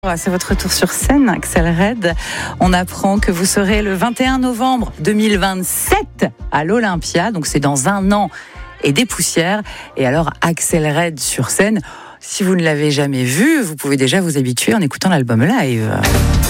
C'est votre tour sur scène, Axel Red. On apprend que vous serez le 21 novembre 2027 à l'Olympia, donc c'est dans 1 an et des poussières. Et alors, Axel Red sur scène, si vous ne l'avez jamais vu, vous pouvez déjà vous habituer en écoutant l'album live.